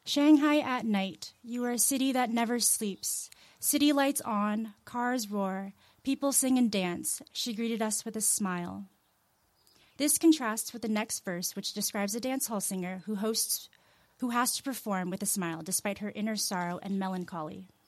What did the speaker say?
Shanghai at night, you are a city that never sleeps. City lights on, cars roar, people sing and dance. She greeted us with a smile. This contrasts with the next verse, which describes a dance hall singer who has to perform with a smile despite her inner sorrow and melancholy.